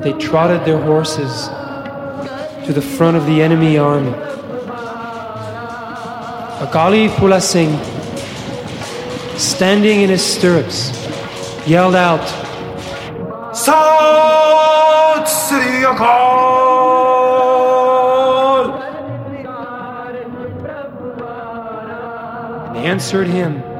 they trotted their horses to the front of the enemy army. Akali Phula Singh, standing in his stirrups, yelled out, "Sat Sri Akal!" And answered him,